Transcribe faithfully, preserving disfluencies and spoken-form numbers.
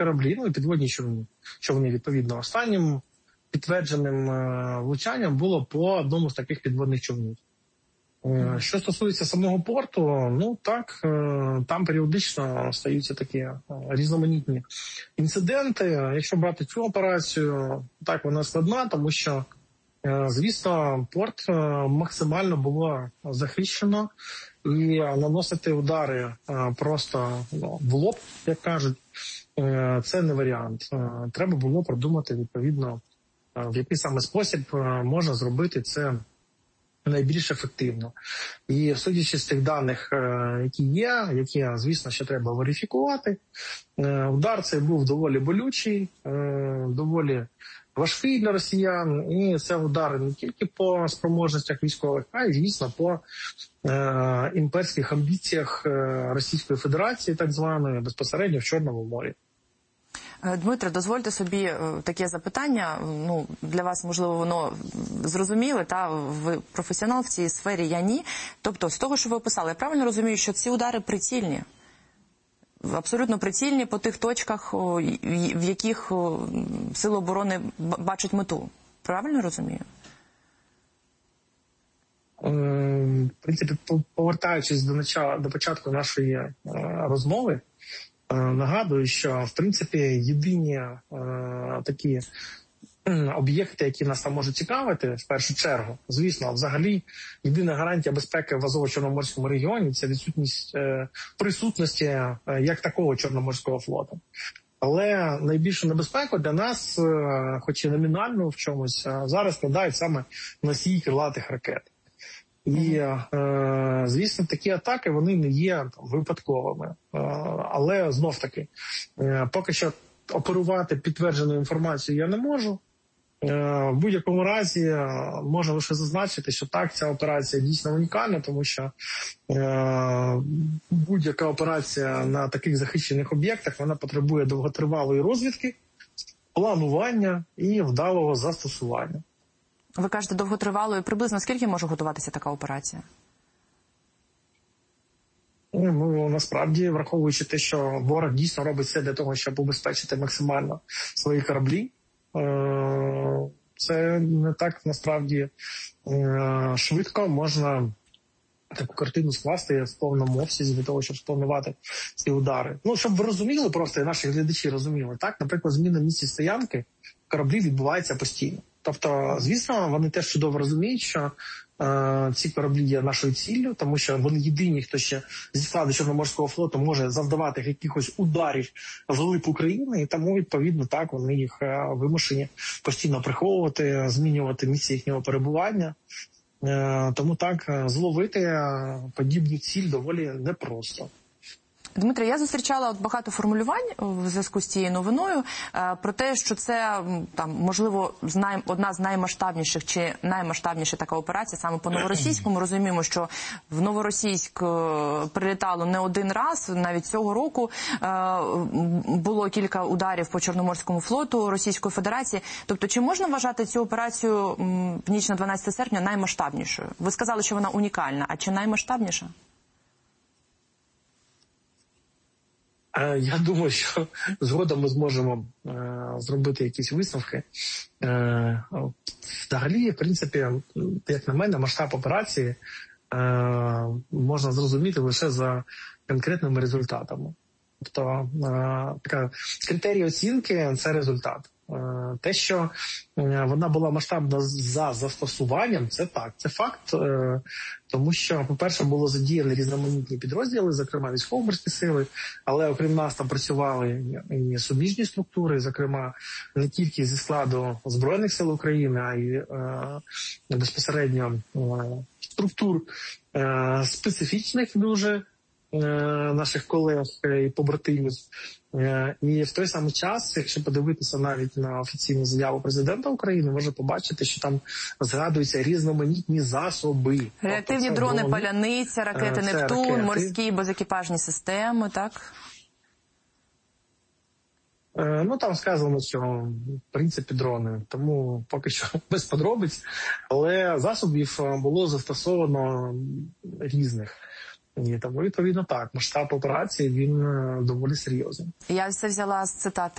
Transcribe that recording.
кораблі, ну і підводні човни, човни відповідно. Останнім підтвердженим влучанням було по одному з таких підводних човнів. Що стосується самого порту, ну так, там періодично стаються такі різноманітні інциденти. Якщо брати цю операцію, так, вона складна, тому що, звісно, порт максимально було захищено, і наносити удари просто ну, в лоб, як кажуть, це не варіант. Треба було продумати, відповідно, в який саме спосіб можна зробити це найбільш ефективно. І судячи з тих даних, які є, які, звісно, ще треба верифікувати, удар цей був доволі болючий, доволі важкий для росіян, і це удари не тільки по спроможностях військових, а й, звісно, по е, імперських амбіціях Російської Федерації, так званої, безпосередньо в Чорному морі. Дмитре, дозвольте собі таке запитання. Ну, для вас, можливо, воно зрозуміле, та ви професіонал в цій сфері, я ні. Тобто, з того, що ви описали, я правильно розумію, що ці удари прицільні? Абсолютно прицільні по тих точках, в яких Сили оборони бачать мету. Правильно розумію? В принципі, повертаючись до начала, до початку нашої розмови, нагадую, що, в принципі, єдині е, такі об'єкти, які нас там можуть цікавити, в першу чергу, звісно, взагалі, єдина гарантія безпеки в Азово-Чорноморському регіоні – це відсутність е, присутності е, як такого Чорноморського флоту. Але найбільшу небезпеку для нас, е, хоч і номінально в чомусь, е, зараз складають саме носії крилатих ракет. І, е, звісно, такі атаки, вони не є там випадковими. Е, але, знов-таки, е, поки що оперувати підтвердженою інформацією я не можу. Е, в будь-якому разі е, можу лише зазначити, що так, ця операція дійсно унікальна, тому що е, будь-яка операція на таких захищених об'єктах, вона потребує довготривалої розвідки, планування і вдалого застосування. Ви кажете, довготривалою. Приблизно скільки може готуватися така операція? Ну, насправді, враховуючи те, що ворог дійсно робить все для того, щоб убезпечити максимально свої кораблі, це не так, насправді, швидко можна таку картину скласти в повному обсязі для того, щоб спланувати ці удари. Ну, щоб ви розуміли просто, і наші глядачі розуміли, так, наприклад, зміна місця стоянки кораблів відбувається постійно. Тобто, звісно, вони теж чудово розуміють, що е, ці кораблі є нашою ціллю, тому що вони єдині, хто ще зі складу Чорноморського флоту може завдавати якихось ударів в глиб України, і тому, відповідно, так, вони їх е, вимушені постійно приховувати, змінювати місце їхнього перебування. Е, тому так, зловити подібні ціль доволі непросто. Дмитре, я зустрічала от багато формулювань в зв'язку з цією новиною е, про те, що це, там, можливо, знай, одна з наймасштабніших чи наймасштабніша така операція саме по Новоросійському. Розуміємо, що в Новоросійськ е, прилітало не один раз, навіть цього року е, було кілька ударів по Чорноморському флоту Російської Федерації. Тобто, чи можна вважати цю операцію м, в ніч на дванадцяте серпня наймасштабнішою? Ви сказали, що вона унікальна, а чи наймасштабніша? Я думаю, що згодом ми зможемо е, зробити якісь висновки. Е, взагалі, в принципі, як на мене, масштаб операції е, можна зрозуміти лише за конкретними результатами. Тобто, е, така критерій оцінки – це результат. Те, що вона була масштабна за застосуванням, це так, це факт, тому що, по-перше, було задіяні різноманітні підрозділи, зокрема військово-морські сили, але окрім нас там працювали і суміжні структури, зокрема не тільки зі складу Збройних сил України, а й е, безпосередньо е, структур е, специфічних дуже наших колег і побратимів. І в той самий час, якщо подивитися навіть на офіційну заяву президента України, можна побачити, що там згадуються різноманітні засоби. Реактивні тобто, дрони, дрони, паляниця, ракети «Нептун», ракети. Морські безекіпажні системи, так? Ну, там сказано, що, в принципі, дрони, тому поки що без подробиць, але засобів було застосовано різних. І тому, відповідно, так, масштаб операції, він доволі серйозний. Я це взяла з цитати